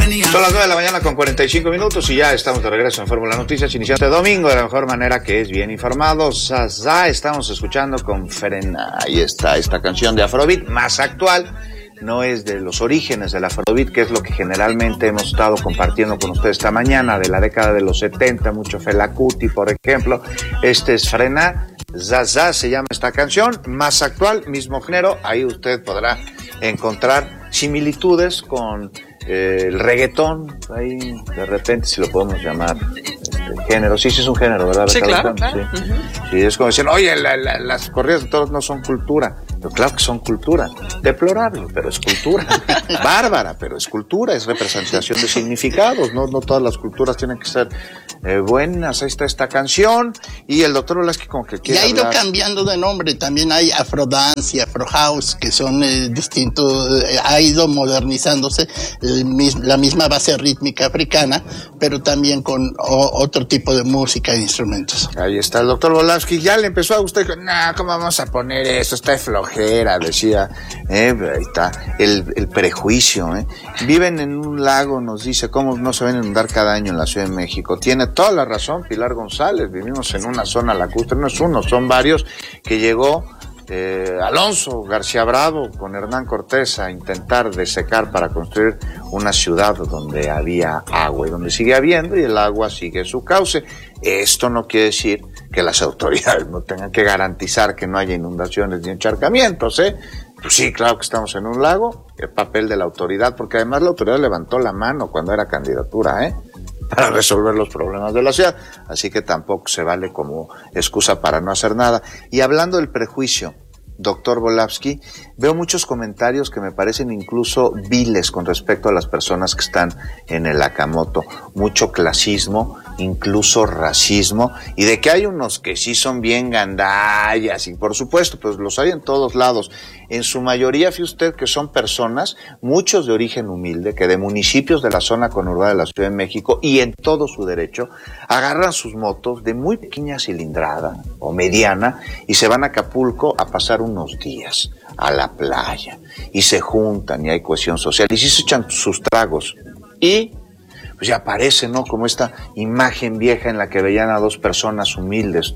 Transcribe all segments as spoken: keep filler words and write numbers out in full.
Son las nueve de la mañana con cuarenta y cinco minutos y ya estamos de regreso en Fórmula Noticias, iniciando este domingo de la mejor manera, que es bien informados. Zazá, estamos escuchando con Frena. Ahí está esta canción de Afrobeat, más actual. No es de los orígenes del Afrobeat, que es lo que generalmente hemos estado compartiendo con ustedes esta mañana, de la década de los setenta, mucho Fela Kuti, por ejemplo. Este es Frena. Zazá se llama esta canción, más actual, mismo género. Ahí usted podrá encontrar similitudes con eh, el reggaetón, ahí de repente, si lo podemos llamar este, género. Sí, sí es un género, ¿verdad? Sí, claro, claro. Sí. Uh-huh. Sí, es como decir, oye, la, la, las corridas de toros no son cultura. Pero claro que son cultura. Deplorable, pero es cultura. Bárbara, pero es cultura, es representación de significados. No, no todas las culturas tienen que ser eh, buenas. Ahí está esta canción. Y el doctor Volaski como que quiere Y ha ido hablar. cambiando de nombre. También hay Afrodance y Afrohouse, que son eh, distintos. Eh, ha ido modernizándose el mis, la misma base rítmica africana, pero también con o, otro tipo de música e instrumentos. Ahí está el doctor Volaski. Ya le empezó a gustar. No, ¿cómo vamos a poner eso? Está de flojera, decía. Eh, ahí está el, el prejuicio. Eh. Viven en un lago, nos dice, cómo no se ven inundar cada año en la Ciudad de México. Tiene toda la razón Pilar González. Vivimos en una zona lacustre, no es uno, son varios, que llegó eh, Alonso García Bravo con Hernán Cortés a intentar desecar para construir una ciudad donde había agua y donde sigue habiendo, y el agua sigue su cauce. Esto no quiere decir que las autoridades no tengan que garantizar que no haya inundaciones ni encharcamientos, ¿eh? Pues sí, claro que estamos en un lago, el papel de la autoridad, porque además la autoridad levantó la mano cuando era candidatura, ¿eh? Para resolver los problemas de la ciudad, así que tampoco se vale como excusa para no hacer nada. Y hablando del prejuicio, doctor Volaski, veo muchos comentarios que me parecen incluso viles con respecto a las personas que están en el Akamoto. Mucho clasismo, incluso racismo, y de que hay unos que sí son bien gandallas, y por supuesto, pues los hay en todos lados. En su mayoría, fíjese usted que son personas, muchos de origen humilde, que de municipios de la zona conurbada de la Ciudad de México, y en todo su derecho, agarran sus motos de muy pequeña cilindrada o mediana y se van a Acapulco a pasar unos días a la playa, y se juntan y hay cohesión social, y sí se echan sus tragos, y pues ya aparece, ¿no? Como esta imagen vieja en la que veían a dos personas humildes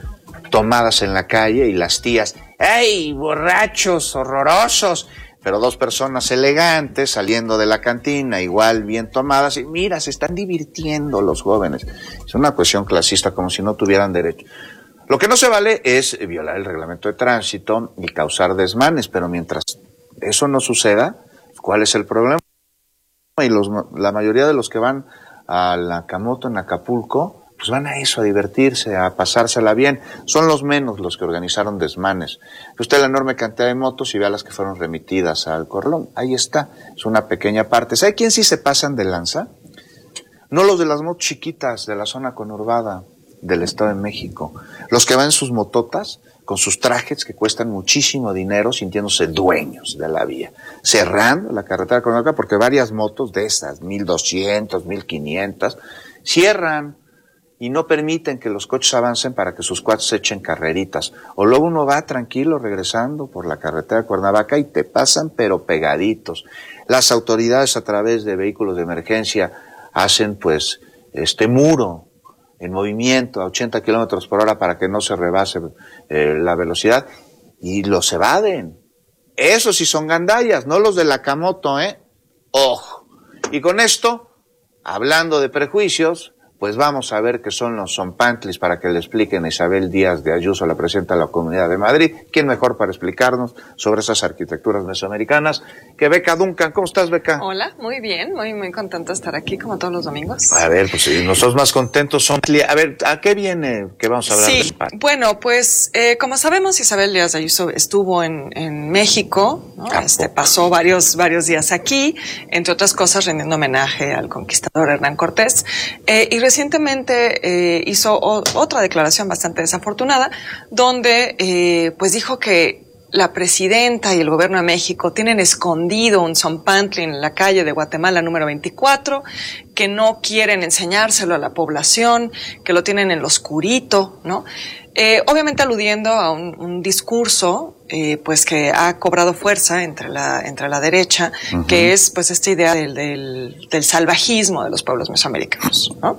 tomadas en la calle y las tías, ¡ey, borrachos, horrorosos! Pero dos personas elegantes saliendo de la cantina, igual bien tomadas, y mira, se están divirtiendo los jóvenes. Es una cuestión clasista, como si no tuvieran derecho. Lo que no se vale es violar el reglamento de tránsito y causar desmanes, pero mientras eso no suceda, ¿cuál es el problema? Y los, la mayoría de los que van a la Akamoto en Acapulco, pues van a eso, a divertirse, a pasársela bien. Son los menos los que organizaron desmanes. Usted la enorme cantidad de motos y vea las que fueron remitidas al Corralón. Ahí está, es una pequeña parte. ¿Sabe quién sí se pasan de lanza? No los de las motos chiquitas de la zona conurbada del Estado de México. Los que van en sus mototas, con sus trajes que cuestan muchísimo dinero, sintiéndose dueños de la vía, cerrando la carretera conurbada, porque varias motos de esas, mil doscientos, mil quinientas, cierran y no permiten que los coches avancen para que sus cuates echen carreritas. O luego uno va tranquilo regresando por la carretera de Cuernavaca y te pasan pero pegaditos. Las autoridades a través de vehículos de emergencia hacen pues este muro en movimiento a ochenta kilómetros por hora para que no se rebase eh, la velocidad, y los evaden. Esos sí son gandallas, no los de la Akamoto, ¿eh? ¡Ojo! Y con esto, hablando de prejuicios, pues vamos a ver qué son los zompantlis para que le expliquen a Isabel Díaz de Ayuso, la presidenta de la Comunidad de Madrid. ¿Quién mejor para explicarnos sobre esas arquitecturas mesoamericanas que Beca Duncan? ¿Cómo estás, Beca? Hola, muy bien, muy muy contento de estar aquí como todos los domingos. A ver, pues si nosotros más contentos son... A ver, ¿a qué viene que vamos a hablar? Sí, del PAN? Bueno, pues eh, como sabemos, Isabel Díaz de Ayuso estuvo en, en México, ¿no? Este, pasó varios varios días aquí, entre otras cosas rendiendo homenaje al conquistador Hernán Cortés, eh, y recientemente eh, hizo o, otra declaración bastante desafortunada, donde eh, pues dijo que la presidenta y el gobierno de México tienen escondido un zompantli en la calle de Guatemala número veinticuatro, que no quieren enseñárselo a la población, que lo tienen en lo oscurito, ¿no? Eh, obviamente aludiendo a un, un discurso eh, pues que ha cobrado fuerza entre la entre la derecha, uh-huh. que es pues esta idea del, del, del salvajismo de los pueblos mesoamericanos, ¿no?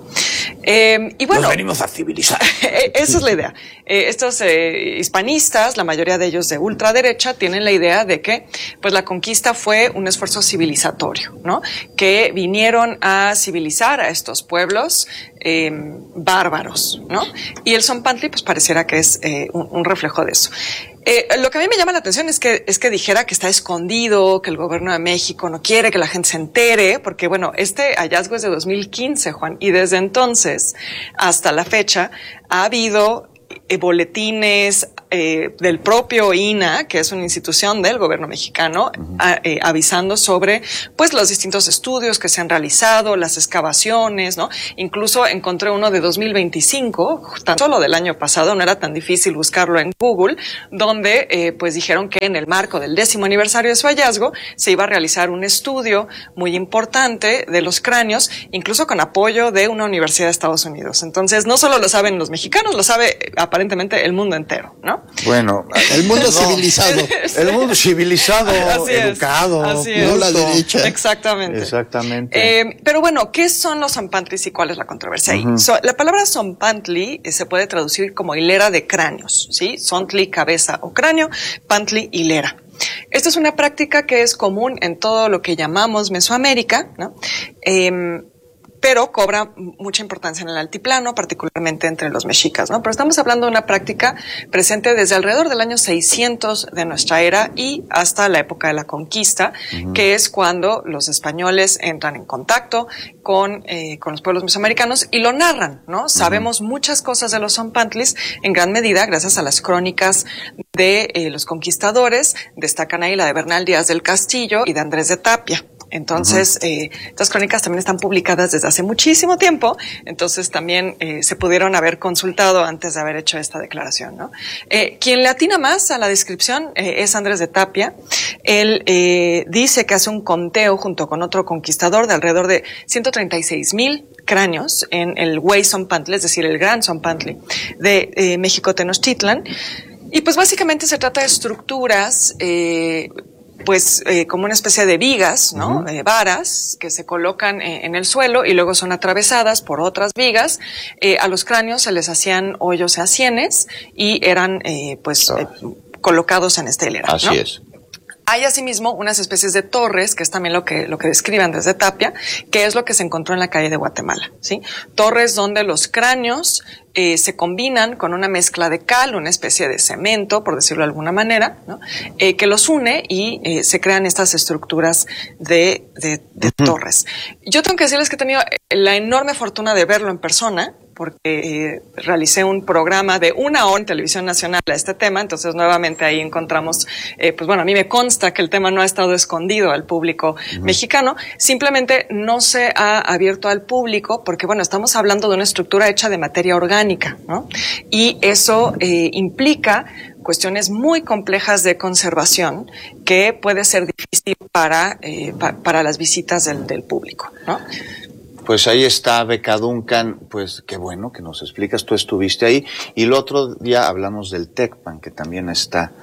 Eh, y bueno, nos venimos a civilizar. Esa es la idea. Eh, estos eh, hispanistas, la mayoría de ellos de ultraderecha, tienen la idea de que pues la conquista fue un esfuerzo civilizatorio, ¿no? Que vinieron a civilizar a estos pueblos eh, bárbaros, ¿no? Y el zompantli pues pareciera que es eh, un, un reflejo de eso. Eh, lo que a mí me llama la atención es que es que dijera que está escondido, que el gobierno de México no quiere que la gente se entere, porque bueno, este hallazgo es de dos mil quince, Juan, y desde entonces hasta la fecha ha habido eh, boletines eh, del propio I N A, que es una institución del gobierno mexicano, uh-huh. a, eh, avisando sobre pues los distintos estudios que se han realizado, las excavaciones, ¿no? Incluso encontré uno de dos mil veinticinco, tan solo del año pasado, no era tan difícil buscarlo en Google, donde eh, pues dijeron que en el marco del décimo aniversario de su hallazgo se iba a realizar un estudio muy importante de los cráneos, incluso con apoyo de una universidad de Estados Unidos. Entonces, no solo lo saben los mexicanos, lo sabe aparentemente el mundo entero, ¿no? Bueno, el mundo no, civilizado. El mundo civilizado, así educado. Es, así no es. la derecha. Exactamente. Exactamente. Eh, pero bueno, ¿qué son los zompantlis y cuál es la controversia ahí? Uh-huh. So, la palabra zompantli eh, se puede traducir como hilera de cráneos, ¿sí? Zontli, cabeza o cráneo, pantli, hilera. Esto es una práctica que es común en todo lo que llamamos Mesoamérica, ¿no? Eh, pero cobra mucha importancia en el altiplano, particularmente entre los mexicas, ¿no? Pero estamos hablando de una práctica presente desde alrededor del año seiscientos de nuestra era y hasta la época de la conquista, uh-huh. que es cuando los españoles entran en contacto con, eh, con los pueblos mesoamericanos y lo narran, ¿no? Uh-huh. Sabemos muchas cosas de los zompantlis, en gran medida gracias a las crónicas de eh, los conquistadores. Destacan ahí la de Bernal Díaz del Castillo y de Andrés de Tapia. Entonces, uh-huh. eh, estas crónicas también están publicadas desde hace muchísimo tiempo, entonces también eh, se pudieron haber consultado antes de haber hecho esta declaración, ¿no? Eh, quien le atina más a la descripción eh, es Andrés de Tapia. Él eh, dice que hace un conteo junto con otro conquistador de alrededor de ciento treinta y seis mil cráneos en el Güey Zompantli, es decir, el Gran Zompantli de eh, México Tenochtitlan. Y pues básicamente se trata de estructuras eh, pues eh, como una especie de vigas, ¿no? Uh-huh. Eh, varas que se colocan eh, en el suelo y luego son atravesadas por otras vigas. Eh, a los cráneos se les hacían hoyos a sienes y eran eh, pues oh. eh, colocados en esta hilera, Así ¿no? es. Hay asimismo unas especies de torres, que es también lo que, lo que describen desde Tapia, que es lo que se encontró en la calle de Guatemala, ¿sí? Torres donde los cráneos eh, se combinan con una mezcla de cal, una especie de cemento, por decirlo de alguna manera, ¿no? Eh, que los une y eh, se crean estas estructuras de, de, de uh-huh. torres. Yo tengo que decirles que he tenido la enorme fortuna de verlo en persona, porque eh, realicé un programa de una hora en Televisión Nacional a este tema, entonces nuevamente ahí encontramos, eh, pues bueno, a mí me consta que el tema no ha estado escondido al público uh-huh. mexicano, simplemente no se ha abierto al público porque, bueno, estamos hablando de una estructura hecha de materia orgánica, ¿no? Y eso eh, implica cuestiones muy complejas de conservación que puede ser difícil para, eh, pa, para las visitas del, del público, ¿no? Pues ahí está Beca Duncan, pues qué bueno que nos explicas, tú estuviste ahí. Y el otro día hablamos del TECPAN, que también está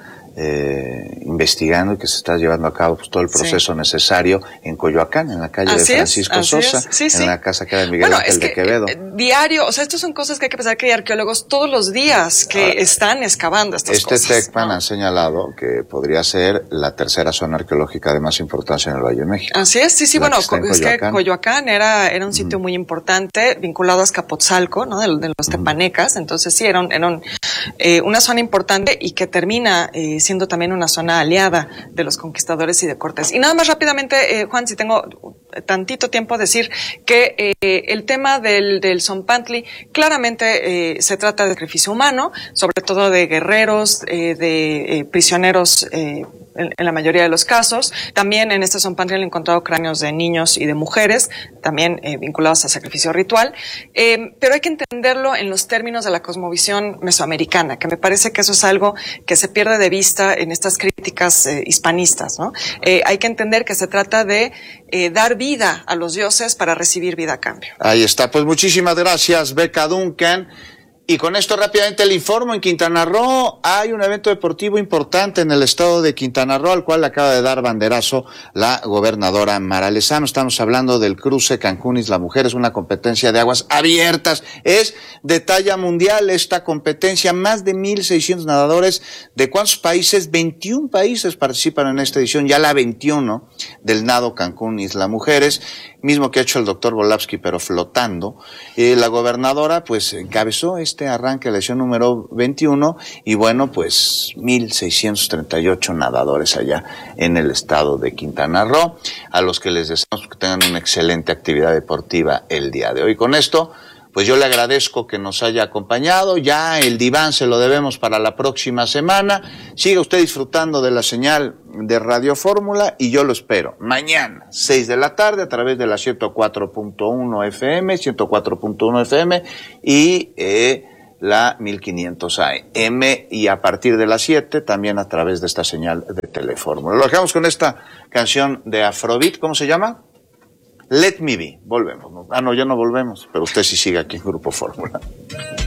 eh, investigando y que se está llevando a cabo pues, todo el proceso sí. necesario en Coyoacán, en la calle así de Francisco es, Sosa, sí, sí. en la casa que era de Miguel bueno, Ángel es que, de Quevedo. Eh, diario, o sea, estas son cosas que hay que pensar que hay arqueólogos todos los días que ah, están excavando estas este cosas. Este TECPAN ¿no? ha señalado que podría ser la tercera zona arqueológica de más importancia en el Valle de México. Así es, sí, sí, bueno, que es Coyoacán. que Coyoacán era, era un sitio mm. muy importante, vinculado a Azcapotzalco, ¿no? De, de los mm. tepanecas, entonces sí, era, un, era un, eh, una zona importante y que termina eh, siendo también una zona aliada de los conquistadores y de Cortés. Y nada más rápidamente, eh, Juan, si tengo tantito tiempo, decir que eh, el tema del, del zompantli claramente eh, se trata de sacrificio humano, sobre todo de guerreros, eh, de eh, prisioneros eh, en, en la mayoría de los casos. También en este Zompantli han encontrado cráneos de niños y de mujeres, también eh, vinculados a sacrificio ritual. Eh, pero hay que entenderlo en los términos de la cosmovisión mesoamericana, que me parece que eso es algo que se pierde de vista en estas críticas eh, hispanistas, ¿no? Eh, hay que entender que se trata de eh, dar vida a los dioses para recibir vida a cambio. Ahí está. Pues muchísimas gracias, Beca Duncan. Y con esto rápidamente le informo, en Quintana Roo hay un evento deportivo importante en el estado de Quintana Roo, al cual acaba de dar banderazo la gobernadora Mara Lezama. Estamos hablando del cruce Cancún-Isla Mujeres, una competencia de aguas abiertas. Es de talla mundial esta competencia, más de mil seiscientos nadadores. ¿De cuántos países? veintiún países participan en esta edición, ya la veintiuno del nado Cancún-Isla Mujeres, mismo que ha hecho el doctor Volavsky, pero flotando. Eh, la gobernadora pues encabezó este arranque de la edición número veintiuno y bueno, pues mil seiscientos treinta y ocho nadadores allá en el estado de Quintana Roo, a los que les deseamos que tengan una excelente actividad deportiva el día de hoy. Con esto, pues yo le agradezco que nos haya acompañado. Ya el diván se lo debemos para la próxima semana. Siga usted disfrutando de la señal de Radio Fórmula y yo lo espero mañana, seis de la tarde, a través de la ciento cuatro punto uno F M, ciento cuatro punto uno F M y eh, la mil quinientos A M, y a partir de las siete también a través de esta señal de Telefórmula. Lo dejamos con esta canción de Afrobeat. ¿Cómo se llama? Let Me Be. Volvemos. Ah, no, ya no volvemos, pero usted sí sigue aquí en Grupo Fórmula.